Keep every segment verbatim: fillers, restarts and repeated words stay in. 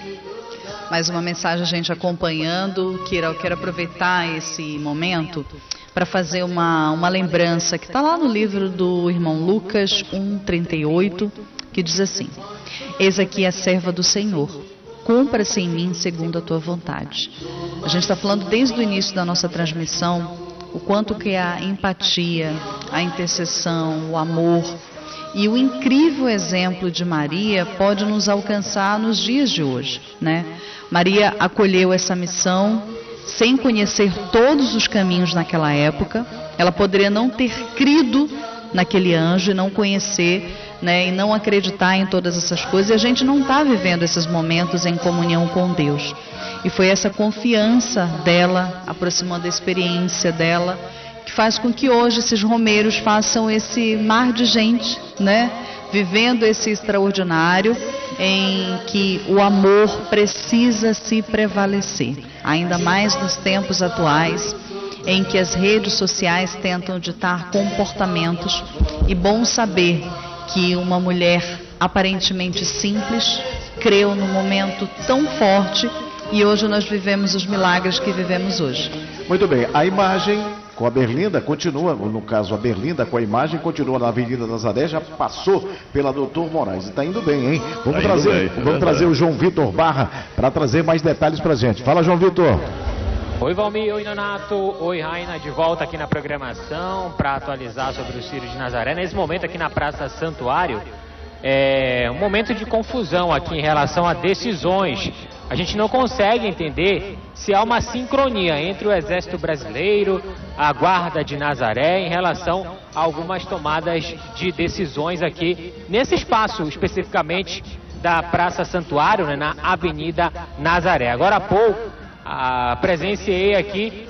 Mais uma mensagem a gente acompanhando. Quero, quero aproveitar esse momento para fazer uma, uma lembrança que está lá no livro do irmão Lucas um, trinta e oito, que diz assim: eis aqui a serva do Senhor, cumpra-se em mim segundo a tua vontade. A gente está falando desde o início da nossa transmissão o quanto que a empatia, a intercessão, o amor e o incrível exemplo de Maria pode nos alcançar nos dias de hoje, né? Maria acolheu essa missão sem conhecer todos os caminhos naquela época. Ela poderia não ter crido naquele anjo e não conhecer, né, e não acreditar em todas essas coisas. E a gente não está vivendo esses momentos em comunhão com Deus. E foi essa confiança dela, aproximando a experiência dela, que faz com que hoje esses romeiros façam esse mar de gente, né, vivendo esse extraordinário em que o amor precisa se prevalecer, ainda mais nos tempos atuais, em que as redes sociais tentam ditar comportamentos. E bom saber que uma mulher aparentemente simples creu num momento tão forte, e hoje nós vivemos os milagres que vivemos hoje. Muito bem, a imagem com a Berlinda continua, no caso a Berlinda com a imagem continua na Avenida Nazaré, já passou pela doutor Moraes, e está indo bem, hein? Vamos tá trazer, bem, vamos é trazer o João Vitor Barra para trazer mais detalhes para a gente. Fala, João Vitor. Oi, Valmir, oi, Nonato, oi, Raina, de volta aqui na programação para atualizar sobre o Círio de Nazaré. Nesse momento aqui na Praça Santuário, é um momento de confusão aqui em relação a decisões. A gente não consegue entender se há uma sincronia entre o Exército Brasileiro, a Guarda de Nazaré, em relação a algumas tomadas de decisões aqui nesse espaço, especificamente da Praça Santuário, né, na Avenida Nazaré. Agora há pouco, ah, presenciei aqui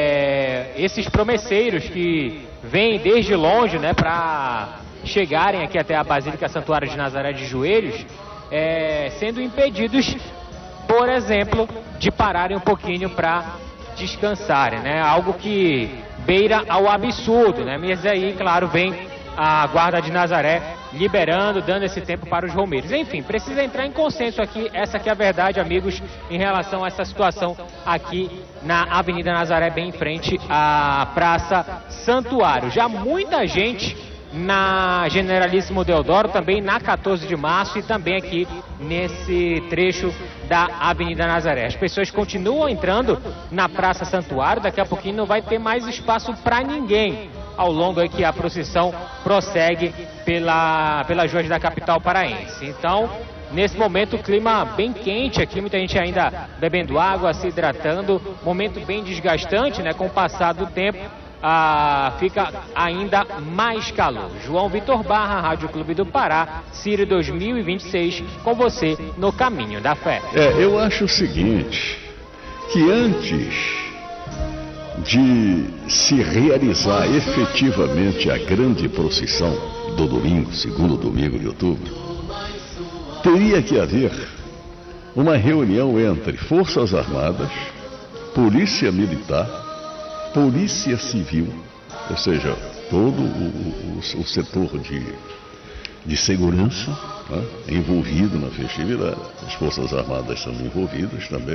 é, esses promesseiros que vêm desde longe, né, para chegarem aqui até a Basílica Santuário de Nazaré de joelhos, é, sendo impedidos, por exemplo, de pararem um pouquinho para descansarem, né? Algo que beira ao absurdo, né? Mas aí, claro, vem a Guarda de Nazaré liberando, dando esse tempo para os romeiros. Enfim, precisa entrar em consenso aqui, essa que é a verdade, amigos, em relação a essa situação aqui na Avenida Nazaré, bem em frente à Praça Santuário. Já muita gente na Generalíssimo Deodoro, também na quatorze de março e também aqui nesse trecho da Avenida Nazaré. As pessoas continuam entrando na Praça Santuário, daqui a pouquinho não vai ter mais espaço para ninguém, ao longo aí que a procissão prossegue pela, pelas ruas da capital paraense. Então, nesse momento, o clima bem quente aqui, muita gente ainda bebendo água, se hidratando, momento bem desgastante, né, com o passar do tempo. Ah, fica ainda mais calor. João Vitor Barra, Rádio Clube do Pará, Círio dois mil e vinte e seis, com você no caminho da fé. É, eu acho o seguinte, que antes de se realizar efetivamente a grande procissão do domingo, segundo domingo de outubro, teria que haver uma reunião entre Forças Armadas, Polícia Militar, Polícia Civil, ou seja, todo o, o, o setor de, de segurança, né, envolvido na festividade. As Forças Armadas são envolvidas também.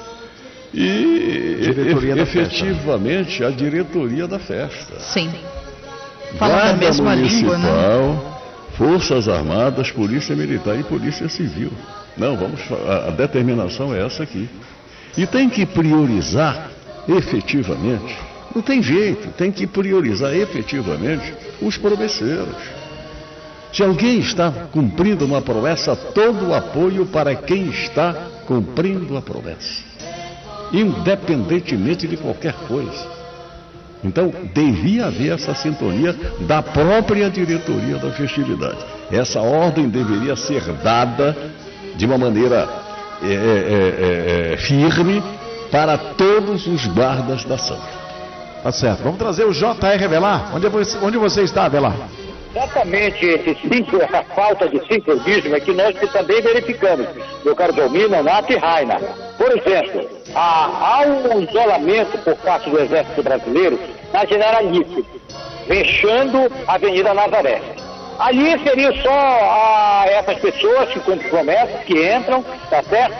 E e efetivamente festa, né? A diretoria da festa. Sim. Falando a mesma língua, né? Forças Armadas, Polícia Militar e Polícia Civil. Não, vamos, a, a determinação é essa aqui. E tem que priorizar efetivamente, não tem jeito, tem que priorizar efetivamente os promesseiros. Se alguém está cumprindo uma promessa, todo o apoio para quem está cumprindo a promessa, independentemente de qualquer coisa. Então, devia haver essa sintonia da própria diretoria da festividade. Essa ordem deveria ser dada de uma maneira é, é, é, firme para todos os guardas da Santa. Tá certo. Vamos trazer o J R Avelar. Onde você, onde você está, Avelar? Exatamente esse cinco, essa falta de sincronismo é que nós também verificamos, meu caro Valmir, Nonato e Raina. Por exemplo, há, há um isolamento por parte do Exército Brasileiro na Generalíssimo, fechando a Avenida Nazaré. Ali seria só a, essas pessoas que cumprem promessas, que entram, tá certo?